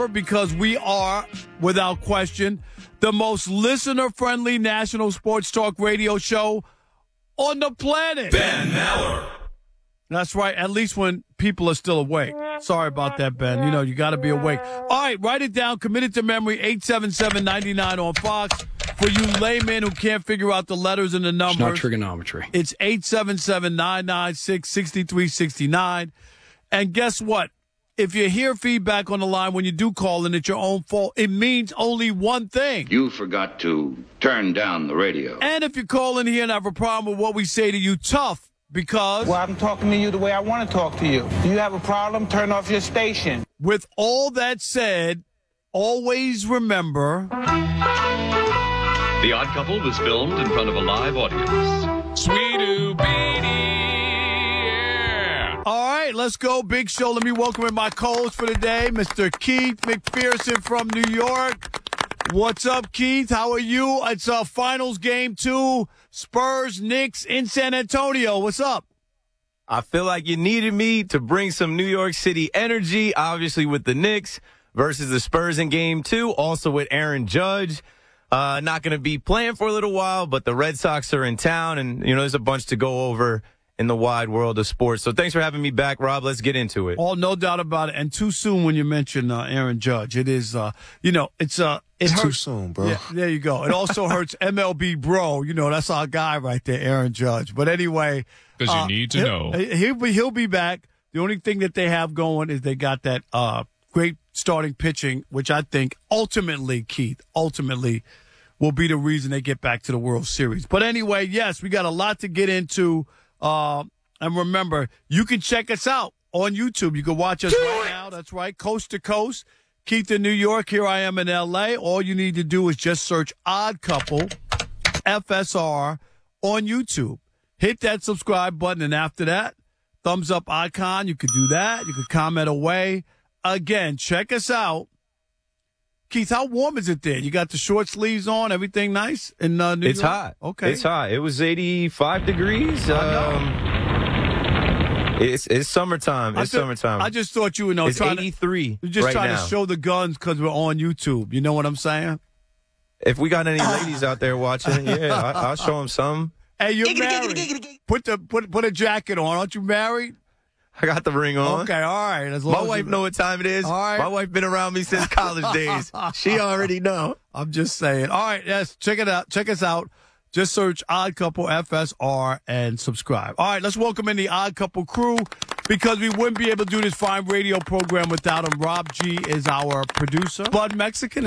Because we are, without question, the most listener-friendly national sports talk radio show on the planet. Ben Maller. That's right, at least when people are still awake. Sorry about that, Ben. You know, you got to be awake. All right, write it down. Commit it to memory, 877-99 on Fox. For you laymen who can't figure out the letters and the numbers. It's not trigonometry. It's 877-996-6369. And guess what? If you hear feedback on the line when you do call and it's your own fault, it means only one thing. You forgot to turn down the radio. And if you call in here and have a problem with what we say to you, tough, because... Well, I'm talking to you the way I want to talk to you. Do you have a problem? Turn off your station. With all that said, always remember... The Odd Couple was filmed in front of a live audience. Sweetie Beanie. Yeah. All right, let's go. Big show. Let me welcome in my co-host for the day, Mr. Keith McPherson from New York. What's up, Keith? How are you? It's finals game 2, Spurs, Knicks in San Antonio. What's up? I feel like you needed me to bring some New York City energy, obviously with the Knicks versus the Spurs in game 2, also with Aaron Judge. Not going to be playing for a little while, but the Red Sox are in town, and, you know, there's a bunch to go over in the wide world of sports. So thanks for having me back, Rob. Let's get into it. Oh, no doubt about it. And too soon when you mention Aaron Judge. It is, it's hurts. Too soon, bro. Yeah, there you go. It also hurts MLB bro. You know, that's our guy right there, Aaron Judge. But anyway. Because you need to know. He'll be back. The only thing that they have going is they got that great starting pitching, which I think ultimately, Keith, will be the reason they get back to the World Series. But anyway, yes, we got a lot to get into. And remember, you can check us out on YouTube. You can watch us right now. That's right, coast to coast. Keith in New York, here I am in L.A. All you need to do is just search Odd Couple, FSR, on YouTube. Hit that subscribe button, and after that, thumbs up icon. You could do that. You could comment away. Again, check us out. Keith, how warm is it there? You got the short sleeves on, everything nice in New York? It's hot. Okay. It's hot. It was 85 degrees. It's summertime. It's summertime. I just thought you were it's 83 You're just right trying now. to show the guns because we're on YouTube. You know what I'm saying? If we got any ladies out there watching, yeah, I'll show them some. Hey, you're married. Put a jacket on. Aren't you married? I got the ring on. Okay, all right. My wife know what time it is. All right. My wife been around me since college days. She already know. I'm just saying. All right, yes, check it out. Check us out. Just search Odd Couple FSR and subscribe. All right, let's welcome in the Odd Couple crew because we wouldn't be able to do this fine radio program without him. Rob G is our producer. Bud Mexican